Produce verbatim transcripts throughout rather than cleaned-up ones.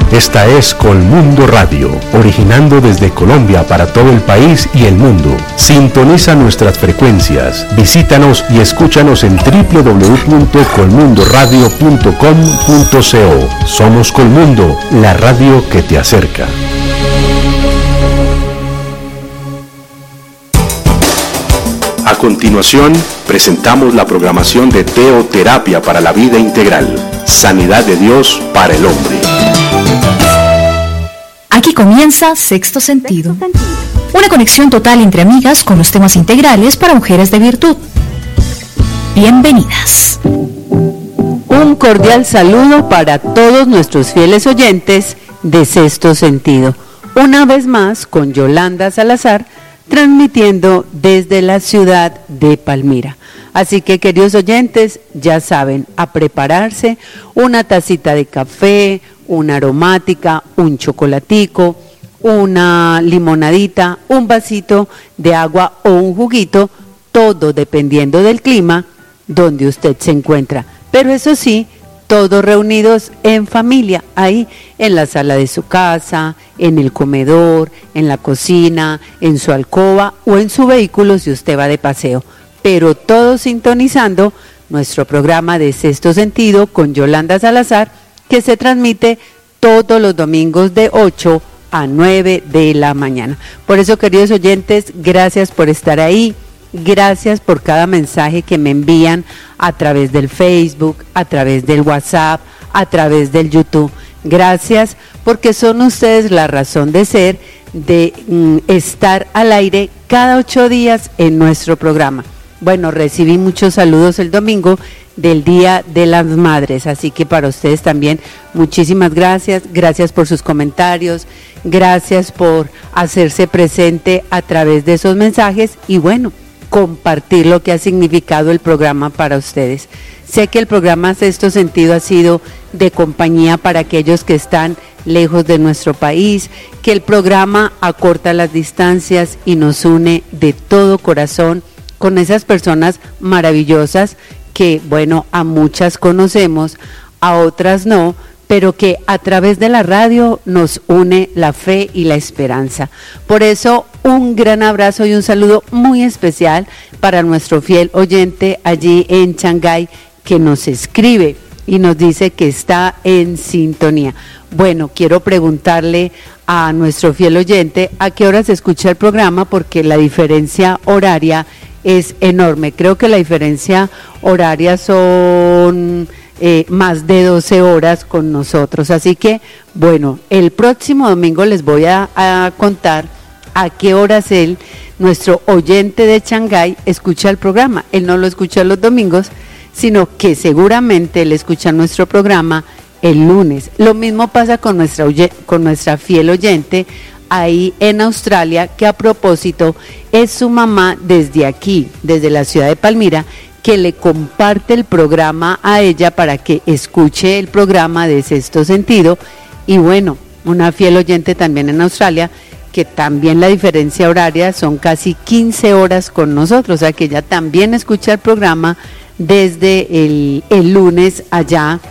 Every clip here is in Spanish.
Esta es Colmundo Radio, originando desde Colombia para todo el país y el mundo. Sintoniza nuestras frecuencias, visítanos y escúchanos en doble u doble u doble u punto colmundo radio punto com punto co. Somos Colmundo, la radio que te acerca. A continuación, presentamos la programación de Teoterapia para la Vida Integral, Sanidad de Dios para el Hombre. Aquí comienza Sexto Sentido, una conexión total entre amigas con los temas integrales para mujeres de virtud. Bienvenidas. Un cordial saludo para todos nuestros fieles oyentes de Sexto Sentido. Una vez más con Yolanda Salazar, transmitiendo desde la ciudad de Palmira. Así que, queridos oyentes, ya saben, a prepararse una tacita de café, una aromática, un chocolatico, una limonadita, un vasito de agua o un juguito, todo dependiendo del clima donde usted se encuentra. Pero eso sí, todos reunidos en familia, ahí en la sala de su casa, en el comedor, en la cocina, en su alcoba o en su vehículo si usted va de paseo. Pero todos sintonizando nuestro programa de Sexto Sentido con Yolanda Salazar, que se transmite todos los domingos de ocho a nueve de la mañana. Por eso, queridos oyentes, gracias por estar ahí. Gracias por cada mensaje que me envían a través del Facebook, a través del WhatsApp, a través del YouTube. Gracias porque son ustedes la razón de ser de mm, estar al aire cada ocho días en nuestro programa. Bueno, recibí muchos saludos el domingo del Día de las Madres, así que para ustedes también muchísimas gracias. Gracias por sus comentarios, gracias por hacerse presente a través de esos mensajes y bueno, compartir lo que ha significado el programa para ustedes. Sé que el programa Sexto Sentido ha sido de compañía para aquellos que están lejos de nuestro país, que el programa acorta las distancias y nos une de todo corazón con esas personas maravillosas que, bueno, a muchas conocemos, a otras no, pero que a través de la radio nos une la fe y la esperanza. Por eso, un gran abrazo y un saludo muy especial para nuestro fiel oyente allí en Shanghái, que nos escribe y nos dice que está en sintonía. Bueno, quiero preguntarle a nuestro fiel oyente a qué hora se escucha el programa, porque la diferencia horaria es enorme. Creo que la diferencia horaria son Eh, más de doce horas con nosotros, así que bueno, el próximo domingo les voy a, a contar a qué horas él, nuestro oyente de Shanghái, escucha el programa. Él no lo escucha los domingos, sino que seguramente él escucha nuestro programa el lunes. Lo mismo pasa con nuestra, con nuestra fiel oyente ahí en Australia, que a propósito es su mamá desde aquí, desde la ciudad de Palmira, que le comparte el programa a ella para que escuche el programa de Sexto Sentido. Y bueno, una fiel oyente también en Australia, que también la diferencia horaria son casi quince horas con nosotros, o sea que ella también escucha el programa desde el, el lunes allá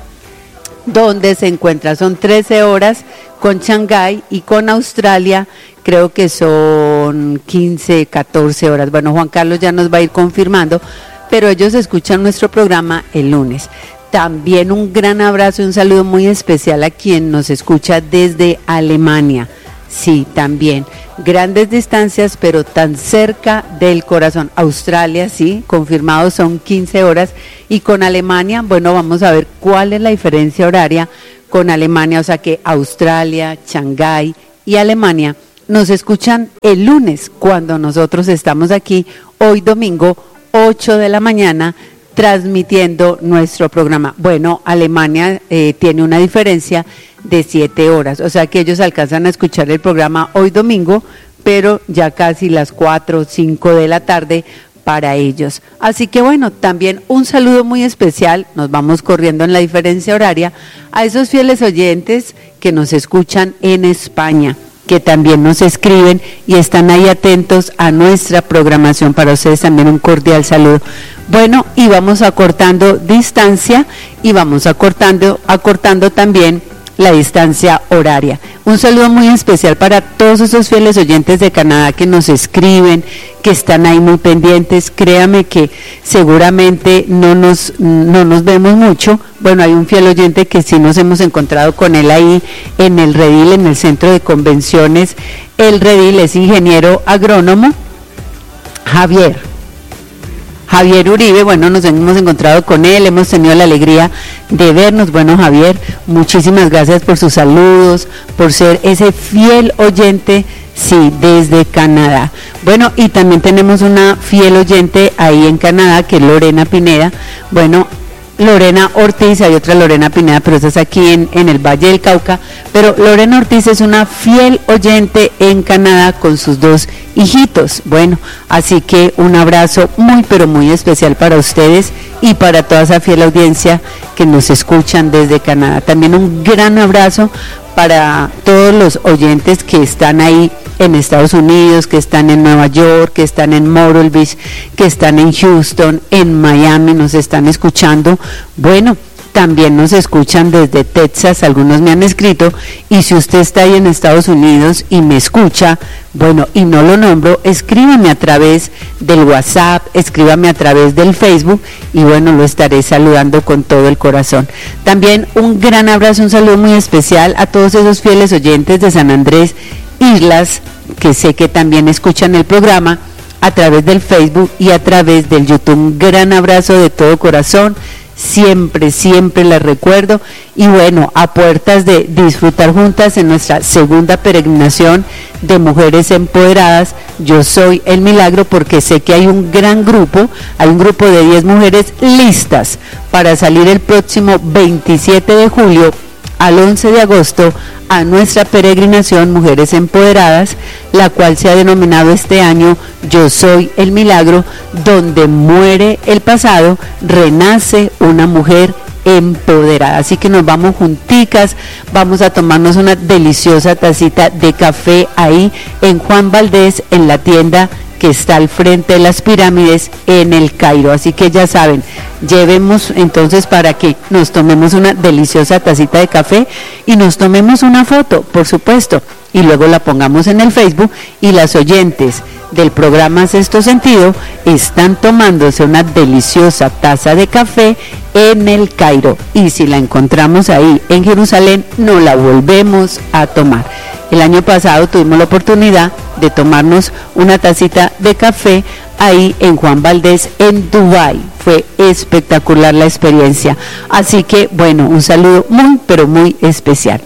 donde se encuentra. Son trece horas con Shanghái y con Australia creo que son quince, catorce horas. Bueno, Juan Carlos ya nos va a ir confirmando, pero ellos escuchan nuestro programa el lunes. También un gran abrazo y un saludo muy especial a quien nos escucha desde Alemania. Sí, también. Grandes distancias, pero tan cerca del corazón. Australia, sí, confirmado, son quince horas. Y con Alemania, bueno, vamos a ver cuál es la diferencia horaria con Alemania. O sea que Australia, Shanghái y Alemania nos escuchan el lunes cuando nosotros estamos aquí, hoy domingo, ocho de la mañana, transmitiendo nuestro programa. Bueno, Alemania eh, tiene una diferencia de siete horas, o sea que ellos alcanzan a escuchar el programa hoy domingo, pero ya casi las cuatro o cinco de la tarde para ellos. Así que bueno, también un saludo muy especial, nos vamos corriendo en la diferencia horaria, a esos fieles oyentes que nos escuchan en España, que también nos escriben y están ahí atentos a nuestra programación. Para ustedes también un cordial saludo. Bueno, y vamos acortando distancia y vamos acortando, acortando también la distancia horaria. Un saludo muy especial para todos esos fieles oyentes de Canadá que nos escriben, que están ahí muy pendientes. Créame que seguramente no nos, no nos vemos mucho. Bueno, hay un fiel oyente que sí nos hemos encontrado con él ahí en el Redil, en el centro de convenciones. El Redil es ingeniero agrónomo, Javier. Javier Uribe, bueno, nos hemos encontrado con él, hemos tenido la alegría de vernos. Bueno, Javier, muchísimas gracias por sus saludos, por ser ese fiel oyente, sí, desde Canadá. Bueno, y también tenemos una fiel oyente ahí en Canadá, que es Lorena Pineda. Bueno, Lorena Ortiz, hay otra Lorena Pineda, pero esta es aquí en, en el Valle del Cauca, pero Lorena Ortiz es una fiel oyente en Canadá con sus dos hijitos. Bueno, así que un abrazo muy pero muy especial para ustedes y para toda esa fiel audiencia que nos escuchan desde Canadá. También un gran abrazo para todos los oyentes que están ahí en Estados Unidos, que están en Nueva York, que están en Myrtle Beach, que están en Houston, en Miami, nos están escuchando. Bueno, también nos escuchan desde Texas, algunos me han escrito, y si usted está ahí en Estados Unidos y me escucha, bueno, y no lo nombro, escríbame a través del WhatsApp, escríbame a través del Facebook, y bueno, lo estaré saludando con todo el corazón. También un gran abrazo, un saludo muy especial a todos esos fieles oyentes de San Andrés Islas, que sé que también escuchan el programa a través del Facebook y a través del YouTube. Un gran abrazo de todo corazón, siempre, siempre les recuerdo. Y bueno, a puertas de disfrutar juntas en nuestra segunda peregrinación de Mujeres Empoderadas, Yo Soy el Milagro, porque sé que hay un gran grupo, hay un grupo de diez mujeres listas para salir el próximo veintisiete de julio al once de agosto a nuestra peregrinación Mujeres Empoderadas, la cual se ha denominado este año Yo Soy el Milagro, donde muere el pasado, renace una mujer empoderada. Así que nos vamos junticas, vamos a tomarnos una deliciosa tacita de café ahí en Juan Valdés, en la tienda que está al frente de las pirámides en el Cairo. Así que ya saben, llevemos entonces para que nos tomemos una deliciosa tacita de café y nos tomemos una foto, por supuesto, y luego la pongamos en el Facebook, y las oyentes del programa Sexto Sentido están tomándose una deliciosa taza de café en el Cairo, y si la encontramos ahí en Jerusalén, no la volvemos a tomar. El año pasado tuvimos la oportunidad de tomarnos una tacita de café ahí en Juan Valdés, en Dubái. Fue espectacular la experiencia. Así que, bueno, un saludo muy, pero muy especial.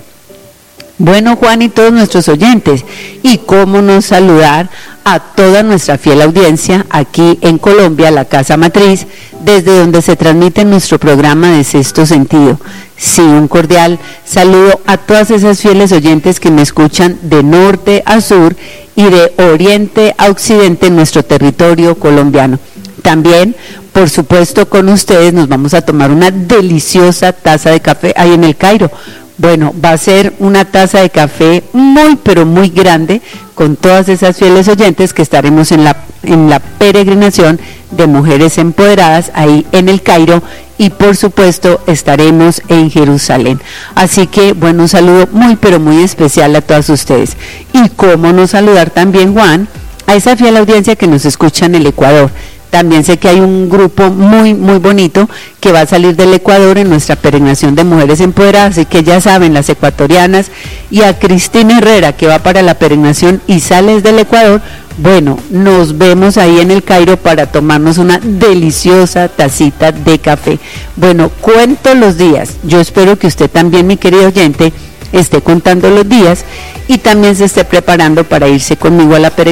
Bueno, Juan y todos nuestros oyentes, y cómo no saludar a toda nuestra fiel audiencia aquí en Colombia, la casa matriz, desde donde se transmite nuestro programa de Sexto Sentido. Sí, un cordial saludo a todas esas fieles oyentes que me escuchan de norte a sur y de oriente a occidente en nuestro territorio colombiano. También, por supuesto, con ustedes nos vamos a tomar una deliciosa taza de café ahí en el Cairo. Bueno, va a ser una taza de café muy, pero muy grande, con todas esas fieles oyentes que estaremos en la, en la peregrinación de Mujeres Empoderadas ahí en el Cairo, y por supuesto estaremos en Jerusalén. Así que, bueno, un saludo muy, pero muy especial a todas ustedes. Y cómo no saludar también, Juan, a esa fiel audiencia que nos escucha en el Ecuador. También sé que hay un grupo muy, muy bonito que va a salir del Ecuador en nuestra peregrinación de Mujeres Empoderadas, así que ya saben, las ecuatorianas, y a Cristina Herrera, que va para la peregrinación y sale del Ecuador. Bueno, nos vemos ahí en el Cairo para tomarnos una deliciosa tacita de café. Bueno, cuento los días. Yo espero que usted también, mi querido oyente, esté contando los días y también se esté preparando para irse conmigo a la peregrinación